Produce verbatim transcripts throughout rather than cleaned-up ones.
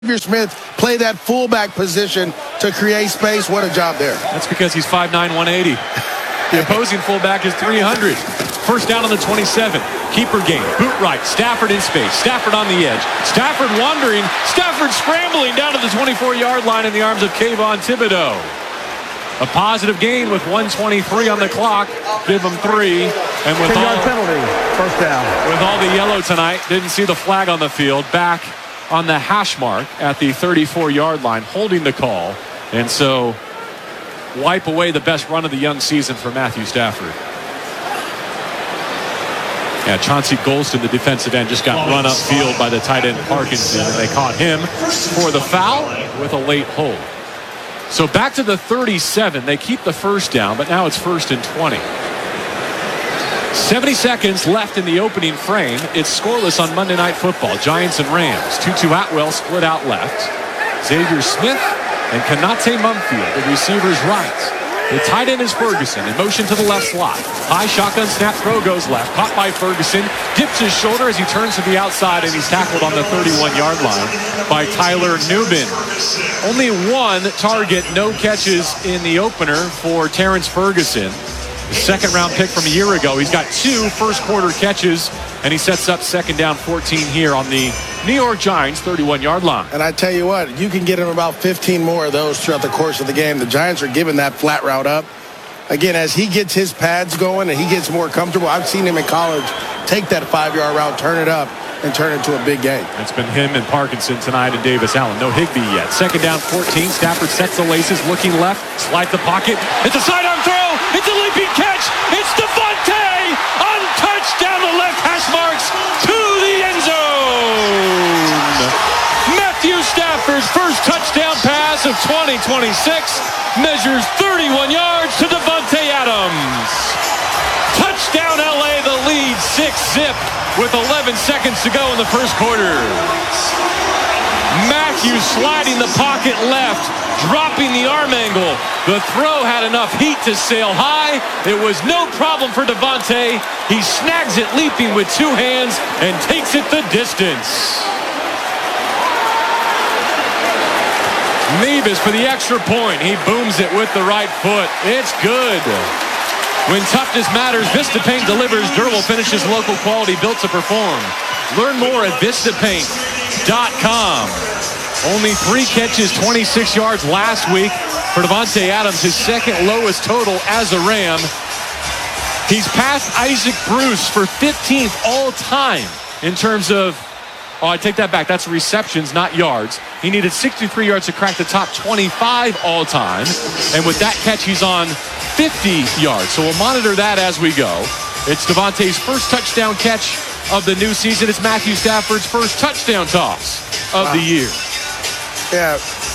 Smith play that fullback position to create space. What a job there. That's because he's five nine, one eighty. The opposing fullback is three hundred. First down on the twenty-seven. Keeper game. Boot right. Stafford in space. Stafford on the edge. Stafford wandering. Stafford scrambling down to the twenty-four-yard line in the arms of Kayvon Thibodeaux. A positive gain with one twenty-three on the clock. Give him three. And with all, penalty. First down. With all the yellow tonight, didn't see the flag on the field. Back on the hash mark at the thirty-four-yard line, holding the call. And so wipe away the best run of the young season for Matthew Stafford. Yeah, Chauncey Golston, the defensive end, just got run upfield by the tight end Parkinson, and they caught him for the foul with a late hold. So back to the thirty-seven. They keep the first down, but now it's first and twenty. seventy seconds left in the opening frame. It's scoreless on Monday Night Football. Giants and Rams. Tutu Atwell split out left. Xavier Smith and Konate Mumfield, the receivers right. The tight end is Ferguson in motion to the left slot. High shotgun snap throw goes left. Caught by Ferguson. Dips his shoulder as he turns to the outside, and he's tackled on the thirty-one-yard line by Tyler Nubin. Only one target, no catches in the opener for Terrence Ferguson. The second round pick from a year ago. He's got two first quarter catches, and he sets up second down fourteen here on the New York Giants thirty-one-yard line. And I tell you what, you can get him about fifteen more of those throughout the course of the game. The Giants are giving that flat route up. Again, as he gets his pads going and he gets more comfortable, I've seen him in college take that five-yard route, turn it up, and turn it into a big game. It's been him and Parkinson tonight and Davis Allen. No Higbee yet. Second down fourteen. Stafford sets the laces, looking left, slides the pocket. It's a sidearm throw. It's a leaping catch. It's Devontae. Untouched down the left hash marks to the end zone. Matthew Stafford's first touchdown pass of twenty twenty-six measures thirty-one yards to Davante Adams. Touchdown L A, the lead six zip with eleven seconds to go in the first quarter. Matthews sliding the pocket left, dropping the arm angle. The throw had enough heat to sail high. It was no problem for Davante. He snags it leaping with two hands and takes it the distance. Nevis for the extra point. He booms it with the right foot. It's good. When toughness matters, VistaPaint delivers durable finishes, local quality, built to perform. Learn more at Vista Paint dot com. Only three catches, twenty-six yards last week for Davante Adams, his second lowest total as a Ram. He's passed Isaac Bruce for fifteenth all time in terms of, oh, I take that back. That's receptions, not yards. He needed sixty-three yards to crack the top twenty-five all time. And with that catch, he's on fifty yards. So we'll monitor that as we go. It's Davante's first touchdown catch of the new season. It's Matthew Stafford's first touchdown toss of wow. the year. Yeah.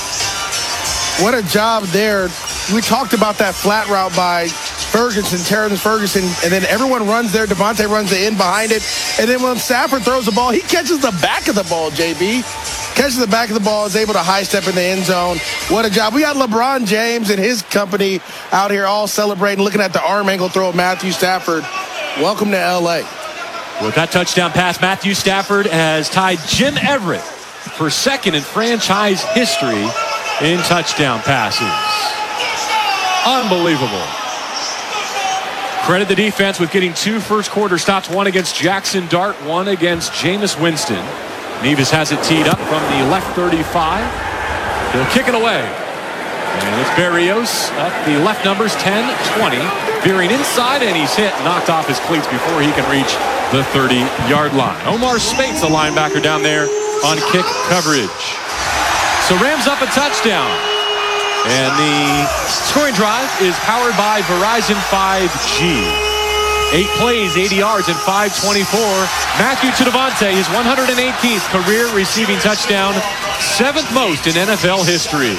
What a job there. We talked about that flat route by Ferguson, Terrence Ferguson, and then everyone runs there. Davante runs the end behind it. And then when Stafford throws the ball, he catches the back of the ball, J B. Catches the back of the ball, is able to high step in the end zone. What a job. We got LeBron James and his company out here all celebrating, looking at the arm angle throw of Matthew Stafford. Welcome to L A. With that touchdown pass, Matthew Stafford has tied Jim Everett for second in franchise history in touchdown passes. Unbelievable. Credit the defense with getting two first quarter stops, one against Jackson Dart, one against Jameis Winston. Nevis has it teed up from the left thirty-five. He'll kick it away. And it's Berrios up the left numbers, ten, twenty. Veering inside, and he's hit, knocked off his cleats before he can reach the thirty-yard line. Omar Spates, a linebacker down there on kick coverage. So Rams up a touchdown. And the scoring drive is powered by Verizon five G. Eight plays, eighty yards, and five twenty-four. Matthew to Davante, his one hundred eighteenth career receiving touchdown, seventh most in N F L history.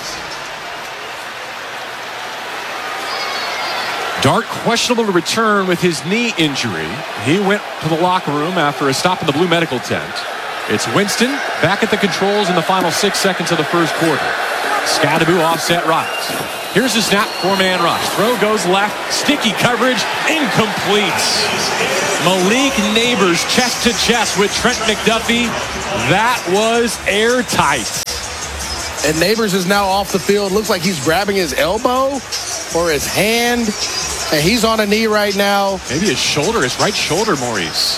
Dart questionable to return with his knee injury. He went to the locker room after a stop in the blue medical tent. It's Winston back at the controls in the final six seconds of the first quarter. Scadaboo offset right. Here's the snap, four-man rush. Throw goes left, sticky coverage, incomplete. Malik Neighbors chest to chest with Trent McDuffie. That was airtight. And Neighbors is now off the field. Looks like he's grabbing his elbow or his hand. And he's on a knee right now. Maybe his shoulder, his right shoulder, Maurice.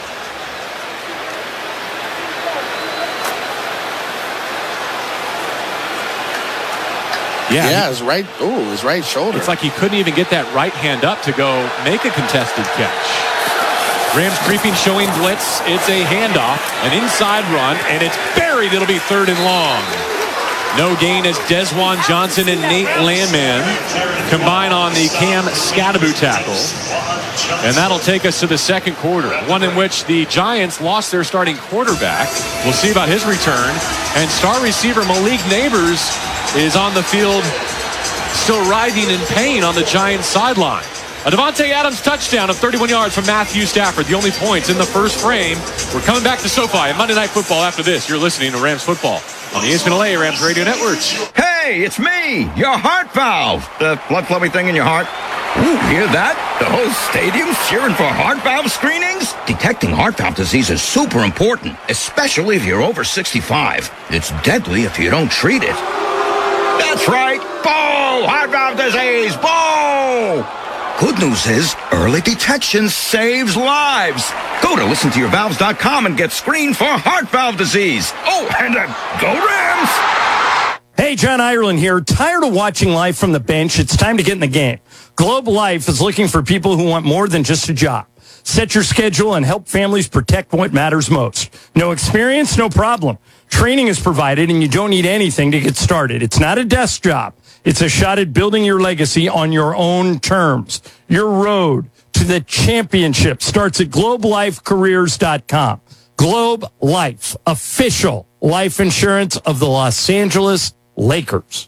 Yeah, yeah, his right, oh, his right shoulder. It's like he couldn't even get that right hand up to go make a contested catch. Rams creeping, showing blitz. It's a handoff, an inside run, and it's buried. It'll be third and long. No gain as Desjuan Johnson and Nate Landman combine on the Cam Scadaboo tackle. And that'll take us to the second quarter, one in which the Giants lost their starting quarterback. We'll see about his return. And star receiver Malik Neighbors is on the field, still writhing in pain on the Giants sideline. A Davante Adams touchdown of thirty-one yards from Matthew Stafford, the only points in the first frame. We're coming back to SoFi and Monday Night Football after this. You're listening to Rams Football on the E S P N L A Rams Radio Network. Hey, it's me, your heart valve. The blood flowing thing in your heart. Ooh, hear that? The whole stadium's cheering for heart valve screenings? Detecting heart valve disease is super important, especially if you're over sixty-five. It's deadly if you don't treat it. That's right. Bo! Heart valve disease! Bo! Good news is, early detection saves lives. Go to listen to your valves dot com and get screened for heart valve disease. Oh, and uh, go Rams! Hey, John Ireland here. Tired of watching life from the bench? It's time to get in the game. Globe Life is looking for people who want more than just a job. Set your schedule and help families protect what matters most. No experience? No problem. Training is provided and you don't need anything to get started. It's not a desk job. It's a shot at building your legacy on your own terms. Your road to the championship starts at globe life careers dot com. Globe Life, official life insurance of the Los Angeles Lakers.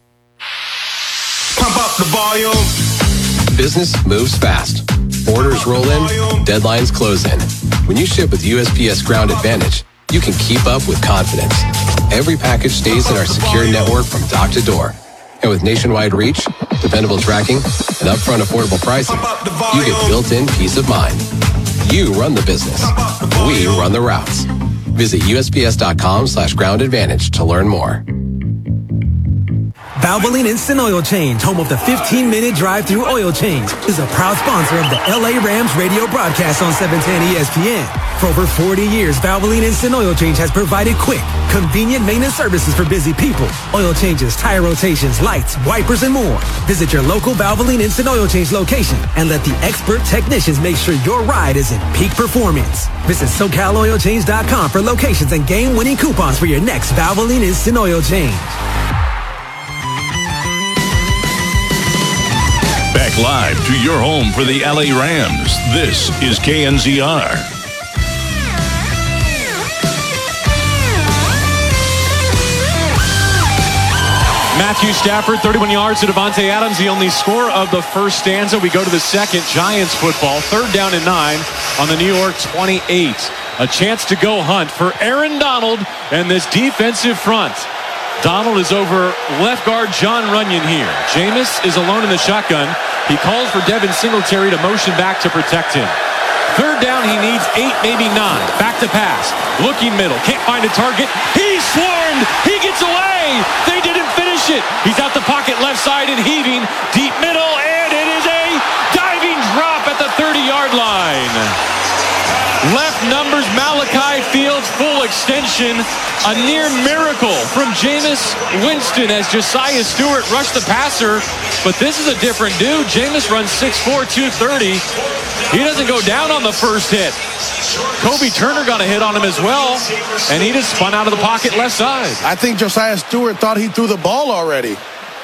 Pump up the volume. Business moves fast. Orders roll in, deadlines close in. When you ship with U S P S Ground Advantage, you can keep up with confidence. Every package stays in our secure network from dock to door. And with nationwide reach, dependable tracking, and upfront affordable pricing, you get built-in peace of mind. You run the business. We run the routes. Visit U S P S dot com slash ground advantage to learn more. Valvoline Instant Oil Change, home of the fifteen-minute drive-through oil change, is a proud sponsor of the L A Rams radio broadcast on seven ten E S P N. For over forty years, Valvoline Instant Oil Change has provided quick, convenient maintenance services for busy people. Oil changes, tire rotations, lights, wipers, and more. Visit your local Valvoline Instant Oil Change location and let the expert technicians make sure your ride is in peak performance. Visit so cal oil change dot com for locations and game-winning coupons for your next Valvoline Instant Oil Change. Back live to your home for the L A Rams. This is K N Z R. Matthew Stafford, thirty-one yards to Davante Adams, the only score of the first stanza. We go to the second. Giants football, third down and nine on the New York twenty-eight. A chance to go hunt for Aaron Donald and this defensive front. Donald is over left guard John Runyon here. Jameis is alone in the shotgun. He calls for Devin Singletary to motion back to protect him. Third down, he needs eight, maybe nine. Back to pass. Looking middle. Can't find a target. He's swarmed. He gets away. They didn't finish it. He's out the pocket left side and heaving. Deep middle, and it is a diving drop at the thirty-yard line. Left numbers, Malachi Fields, full extension. A near miracle from Jameis Winston as Josiah Stewart rushed the passer. But this is a different dude. Jameis runs six four, two thirty. He doesn't go down on the first hit. Kobe Turner got a hit on him as well, and he just spun out of the pocket left side. I think Josiah Stewart thought he threw the ball already.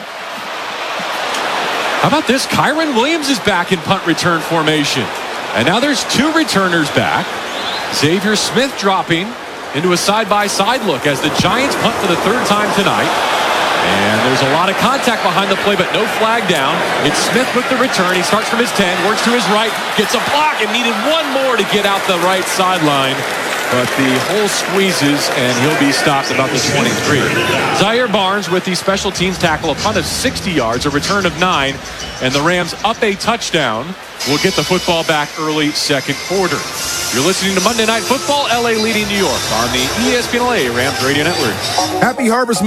How about this? Kyron Williams is back in punt return formation. And now there's two returners back. Xavier Smith dropping into a side-by-side look as the Giants punt for the third time tonight. And there's a lot of contact behind the play, but no flag down. It's Smith with the return. He starts from his ten, works to his right, gets a block, and needed one more to get out the right sideline. but the hole squeezes, and he'll be stopped about the twenty-three. Zaire Barnes with the special teams tackle, a punt of sixty yards, a return of nine, and the Rams up a touchdown. Will get the football back early second quarter. You're listening to Monday Night Football, L A leading New York on the E S P N L A Rams Radio Network. Happy Harvest